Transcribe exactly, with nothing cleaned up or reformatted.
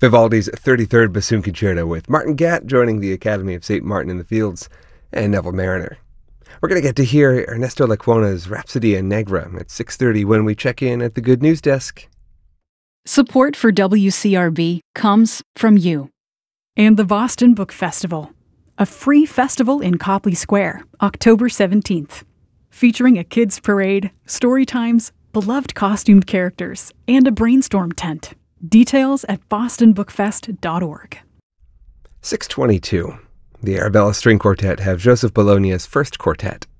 Vivaldi's thirty-third Bassoon Concerto with Martin Gatt joining the Academy of Saint Martin in the Fields and Neville Mariner. We're going to get to hear Ernesto Lecuona's Rhapsody Negra at six thirty when we check in at the Good News Desk. Support for W C R B comes from you. And the Boston Book Festival, a free festival in Copley Square, October seventeenth, featuring a kids' parade, story times, beloved costumed characters, and a brainstorm tent. Details at boston book fest dot org. six twenty-two. The Arabella String Quartet have Joseph Bologna's First Quartet.